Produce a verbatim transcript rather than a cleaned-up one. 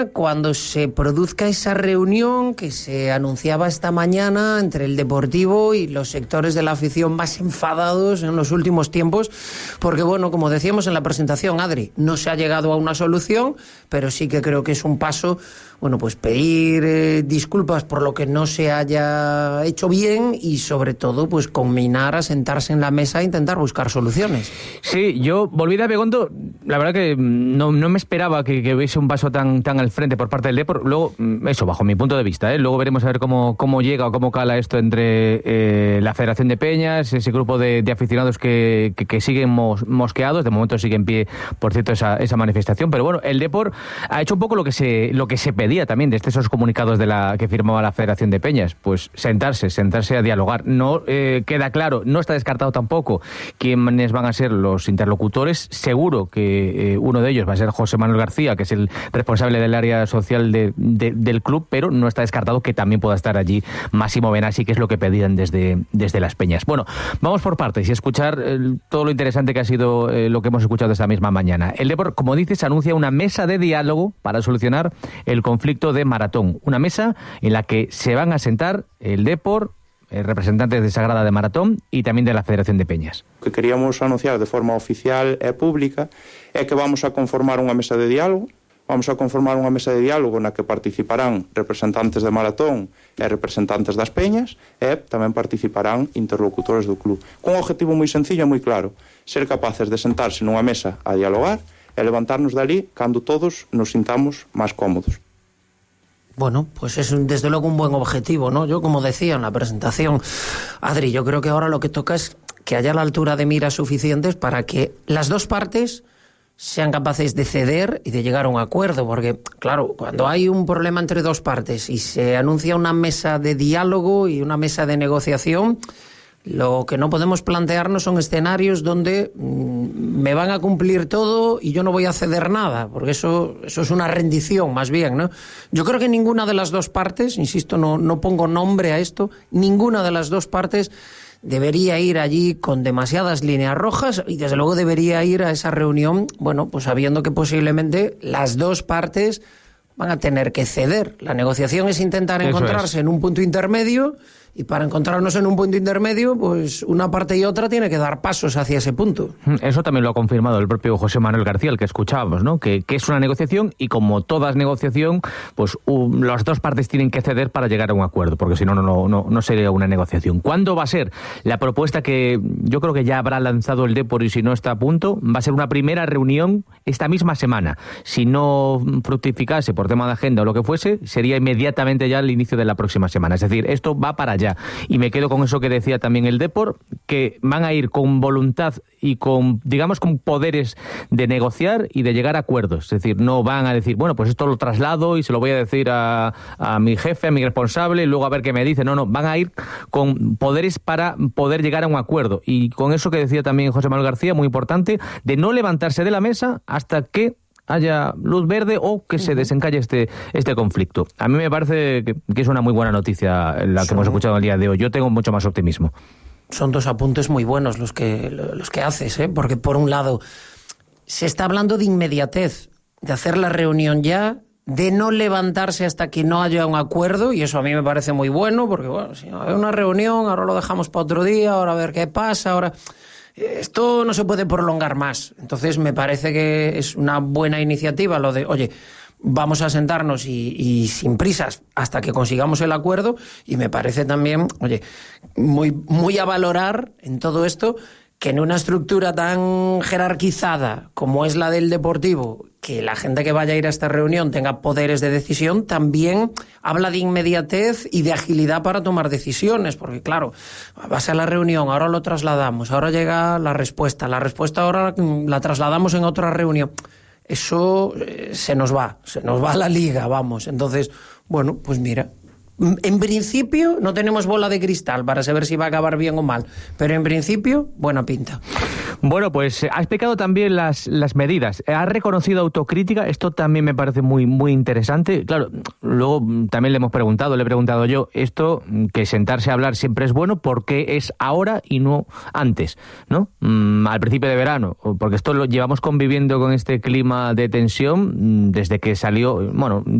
cuando se produzca esa reunión que se anunciaba esta mañana entre el Deportivo y los sectores de la afición más enfadados en los últimos tiempos, porque bueno, como decíamos en la presentación, Adri, no se ha llegado a una solución, pero sí que creo que es un paso, bueno, pues pedir eh, disculpas por lo que no se haya hecho bien y sobre todo pues combinar a sentarse en la mesa e intentar buscar soluciones. Sí, yo volví de Abegondo, la verdad que no, no me esperaba que, que hubiese un paso tan, tan al frente por parte del Depor. Luego, eso, bajo mi punto de vista, ¿eh? Luego veremos a ver cómo, cómo llega o cómo cala esto entre eh, la Federación de Peñas, ese grupo de, de aficionados que, que, que siguen mos, mosqueados. De momento sigue en pie, por cierto, esa, esa manifestación. Pero bueno, el Depor ha hecho un poco lo que se, lo que se pedía también de esos comunicados de la que firmaba la Federación de Peñas. Pues sentarse, sentarse a dialogar. No eh, queda claro, no está descartado tampoco quiénes van a ser los interlocutores. Seguro que eh, uno de ellos va a ser José Manuel García, que es el responsable del área social de, de, del club, pero no está descartado que también pueda estar allí Máximo Benassi, que es lo que pedían desde, desde las Peñas. Bueno, vamos por partes y escuchar eh, todo lo interesante que ha sido eh, lo que hemos escuchado esta misma mañana. El Depor, como dices, anuncia una mesa de diálogo para solucionar el conflicto de Maratón. Una mesa en la que se van a sentar el Depor, eh, representantes de Sagrada de Maratón y también de la Federación de Peñas. O que queríamos anunciar de forma oficial e pública é que vamos a conformar unha mesa de diálogo. Vamos a conformar unha mesa de diálogo na que participarán representantes de Maratón e representantes das Peñas e tamén participarán interlocutores do club. Con un objetivo moi sencillo e moi claro: ser capaces de sentarse nunha mesa a dialogar e levantarnos dali cando todos nos sintamos máis cómodos. Bueno, pues es un, desde luego un buen objetivo, ¿no? Yo, como decía en la presentación, Adri, yo creo que ahora lo que toca es que haya la altura de miras suficientes para que las dos partes sean capaces de ceder y de llegar a un acuerdo, porque, claro, cuando hay un problema entre dos partes y se anuncia una mesa de diálogo y una mesa de negociación, lo que no podemos plantearnos son escenarios donde mmm, me van a cumplir todo y yo no voy a ceder nada, porque eso, eso es una rendición, más bien, ¿no? Yo creo que ninguna de las dos partes, insisto, no, no pongo nombre a esto, ninguna de las dos partes debería ir allí con demasiadas líneas rojas y desde luego debería ir a esa reunión, bueno, pues sabiendo que posiblemente las dos partes van a tener que ceder. La negociación es intentar encontrarse en un punto intermedio y para encontrarnos en un punto intermedio, pues una parte y otra tiene que dar pasos hacia ese punto. Eso también lo ha confirmado el propio José Manuel García, el que escuchábamos, ¿no? Que, que es una negociación y como toda negociación, pues um, las dos partes tienen que ceder para llegar a un acuerdo, porque si no, no, no, no sería una negociación. ¿Cuándo va a ser la propuesta que yo creo que ya habrá lanzado el Depor y si no está a punto? Va a ser una primera reunión esta misma semana. Si no fructificase por tema de agenda o lo que fuese, sería inmediatamente ya el inicio de la próxima semana. Es decir, esto va para allá. Y me quedo con eso que decía también el Depor, que van a ir con voluntad y con, digamos, con poderes de negociar y de llegar a acuerdos. Es decir, no van a decir, bueno, pues esto lo traslado y se lo voy a decir a, a mi jefe, a mi responsable, y luego a ver qué me dice. No, no, van a ir con poderes para poder llegar a un acuerdo. Y con eso que decía también José Manuel García, muy importante, de no levantarse de la mesa hasta que haya luz verde o que se desencalle este, este conflicto. A mí me parece que, que es una muy buena noticia la que sí hemos escuchado el día de hoy. Yo tengo mucho más optimismo. Son dos apuntes muy buenos los que, los que haces, ¿eh? Porque por un lado se está hablando de inmediatez, de hacer la reunión ya, de no levantarse hasta que no haya un acuerdo, y eso a mí me parece muy bueno, porque bueno, si no hay una reunión, ahora lo dejamos para otro día, ahora a ver qué pasa, ahora... Esto no se puede prolongar más. Entonces me parece que es una buena iniciativa lo de, oye, vamos a sentarnos y, y sin prisas hasta que consigamos el acuerdo, y me parece también, oye, muy, muy a valorar en todo esto que en una estructura tan jerarquizada como es la del Deportivo, que la gente que vaya a ir a esta reunión tenga poderes de decisión, también habla de inmediatez y de agilidad para tomar decisiones, porque claro, vas a la reunión, ahora lo trasladamos, ahora llega la respuesta, la respuesta ahora la trasladamos en otra reunión. Eso eh, se nos va, se nos va a la liga, vamos. Entonces, bueno, pues mira, En principio no tenemos bola de cristal para saber si va a acabar bien o mal, pero en principio buena pinta. Bueno, pues ha explicado también las, las medidas. Ha reconocido autocrítica, esto también me parece muy, muy interesante. Claro, luego también le hemos preguntado, le he preguntado yo, esto que sentarse a hablar siempre es bueno, ¿por qué es ahora y no antes? ¿No? Mm, al principio de verano, porque esto lo llevamos conviviendo con este clima de tensión desde que salió, bueno,